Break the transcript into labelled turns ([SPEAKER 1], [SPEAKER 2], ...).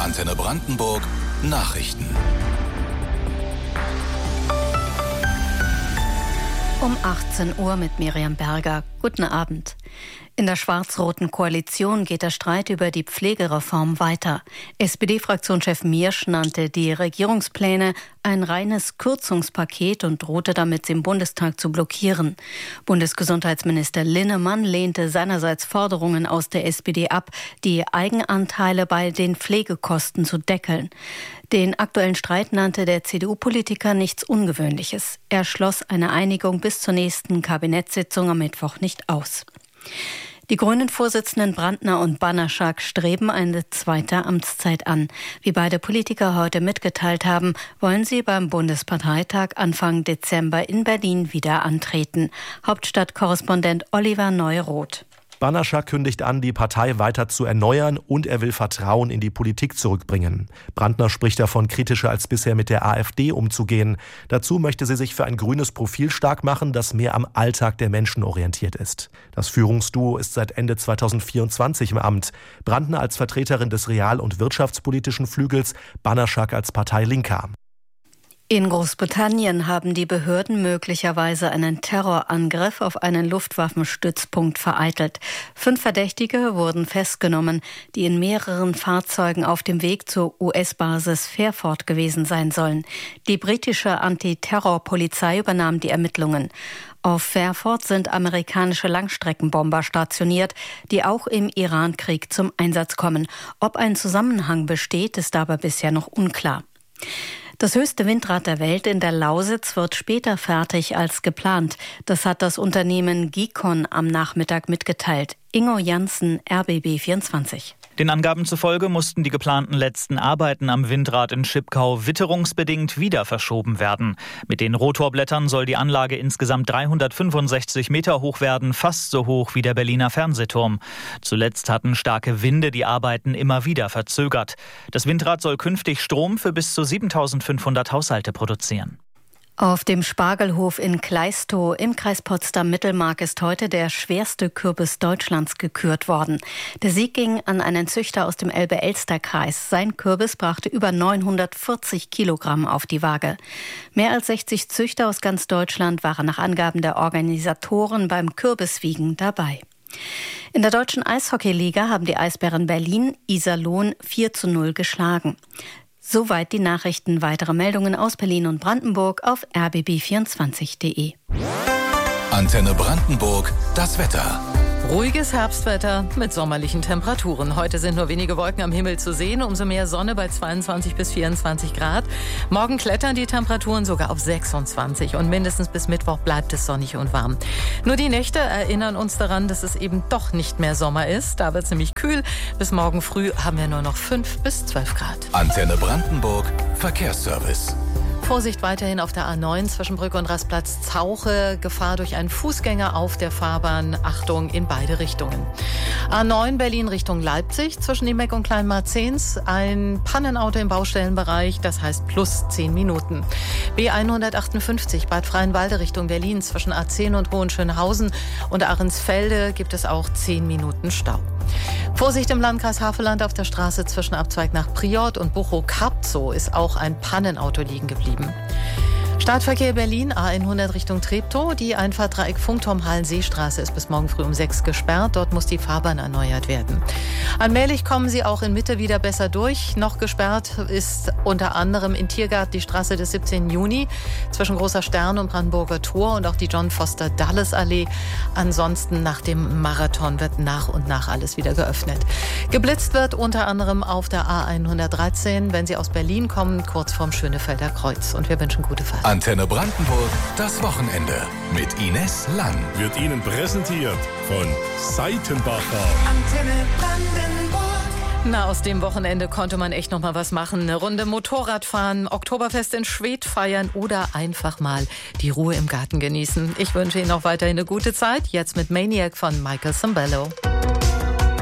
[SPEAKER 1] Antenne Brandenburg Nachrichten.
[SPEAKER 2] Um 18 Uhr mit Miriam Berger. Guten Abend. In der schwarz-roten Koalition geht der Streit über die Pflegereform weiter. SPD-Fraktionschef Miersch nannte die Regierungspläne ein reines Kürzungspaket und drohte damit, sie im Bundestag zu blockieren. Bundesgesundheitsminister Linnemann lehnte seinerseits Forderungen aus der SPD ab, die Eigenanteile bei den Pflegekosten zu deckeln. Den aktuellen Streit nannte der CDU-Politiker nichts Ungewöhnliches. Er schloss eine Einigung bis zur nächsten Kabinettssitzung am Mittwoch nicht aus. Die Grünen-Vorsitzenden Brandner und Banaszak streben eine zweite Amtszeit an. Wie beide Politiker heute mitgeteilt haben, wollen sie beim Bundesparteitag Anfang Dezember in Berlin wieder antreten. Hauptstadtkorrespondent Oliver Neuroth.
[SPEAKER 3] Banaszak kündigt an, die Partei weiter zu erneuern und er will Vertrauen in die Politik zurückbringen. Brandner spricht davon, kritischer als bisher mit der AfD umzugehen. Dazu möchte sie sich für ein grünes Profil stark machen, das mehr am Alltag der Menschen orientiert ist. Das Führungsduo ist seit Ende 2024 im Amt. Brandner als Vertreterin des real- und wirtschaftspolitischen Flügels, Banaszak als Parteilinker.
[SPEAKER 2] In Großbritannien haben die Behörden möglicherweise einen Terrorangriff auf einen Luftwaffenstützpunkt vereitelt. 5 Verdächtige wurden festgenommen, die in mehreren Fahrzeugen auf dem Weg zur US-Basis Fairford gewesen sein sollen. Die britische Antiterrorpolizei übernahm die Ermittlungen. Auf Fairford sind amerikanische Langstreckenbomber stationiert, die auch im Iran-Krieg zum Einsatz kommen. Ob ein Zusammenhang besteht, ist aber bisher noch unklar. Das höchste Windrad der Welt in der Lausitz wird später fertig als geplant. Das hat das Unternehmen Gicon am Nachmittag mitgeteilt. Ingo Janssen, RBB24.
[SPEAKER 4] Den Angaben zufolge mussten die geplanten letzten Arbeiten am Windrad in Schipkau witterungsbedingt wieder verschoben werden. Mit den Rotorblättern soll die Anlage insgesamt 365 Meter hoch werden, fast so hoch wie der Berliner Fernsehturm. Zuletzt hatten starke Winde die Arbeiten immer wieder verzögert. Das Windrad soll künftig Strom für bis zu 7.500 Haushalte produzieren.
[SPEAKER 2] Auf dem Spargelhof in Kleistow im Kreis Potsdam-Mittelmark ist heute der schwerste Kürbis Deutschlands gekürt worden. Der Sieg ging an einen Züchter aus dem Elbe-Elster-Kreis. Sein Kürbis brachte über 940 Kilogramm auf die Waage. Mehr als 60 Züchter aus ganz Deutschland waren nach Angaben der Organisatoren beim Kürbiswiegen dabei. In der deutschen Eishockeyliga haben die Eisbären Berlin Iserlohn 4:0 geschlagen. Soweit die Nachrichten. Weitere Meldungen aus Berlin und Brandenburg auf rbb24.de.
[SPEAKER 1] Antenne Brandenburg, das Wetter.
[SPEAKER 5] Ruhiges Herbstwetter mit sommerlichen Temperaturen. Heute sind nur wenige Wolken am Himmel zu sehen, umso mehr Sonne bei 22 bis 24 Grad. Morgen klettern die Temperaturen sogar auf 26 und mindestens bis Mittwoch bleibt es sonnig und warm. Nur die Nächte erinnern uns daran, dass es eben doch nicht mehr Sommer ist. Da wird es nämlich kühl. Bis morgen früh haben wir nur noch 5 bis 12 Grad.
[SPEAKER 1] Antenne Brandenburg, Verkehrsservice.
[SPEAKER 5] Vorsicht weiterhin auf der A9 zwischen Brücke und Rastplatz Zauche. Gefahr durch einen Fußgänger auf der Fahrbahn. Achtung in beide Richtungen. A9 Berlin Richtung Leipzig zwischen Niemek und Kleinmarzens. Ein Pannenauto im Baustellenbereich, das heißt plus 10 Minuten. B158 Bad Freienwalde Richtung Berlin zwischen A10 und Hohenschönhausen und Ahrensfelde gibt es auch 10 Minuten Stau. Vorsicht im Landkreis Havelland auf der Straße zwischen Abzweig nach Priort und Buchow-Karpzow ist auch ein Pannenauto liegen geblieben. Startverkehr Berlin, A100 Richtung Treptow. Die Einfahrt Dreieck Funkturm-Hallenseestraße ist bis morgen früh um 6 gesperrt. Dort muss die Fahrbahn erneuert werden. Allmählich kommen sie auch in Mitte wieder besser durch. Noch gesperrt ist unter anderem in Tiergarten die Straße des 17. Juni zwischen Großer Stern und Brandenburger Tor und auch die John-Foster-Dulles-Allee. Ansonsten nach dem Marathon wird nach und nach alles wieder geöffnet. Geblitzt wird unter anderem auf der A113, wenn Sie aus Berlin kommen, kurz vorm Schönefelder Kreuz. Und wir wünschen gute Fahrt.
[SPEAKER 1] Antenne Brandenburg, das Wochenende mit Ines Lang.
[SPEAKER 6] Wird Ihnen präsentiert von Seitenbacher.
[SPEAKER 7] Antenne Brandenburg.
[SPEAKER 5] Na, aus dem Wochenende konnte man echt noch mal was machen. Eine Runde Motorrad fahren, Oktoberfest in Schwedt feiern oder einfach mal die Ruhe im Garten genießen. Ich wünsche Ihnen auch weiterhin eine gute Zeit. Jetzt mit Maniac von Michael Sambello.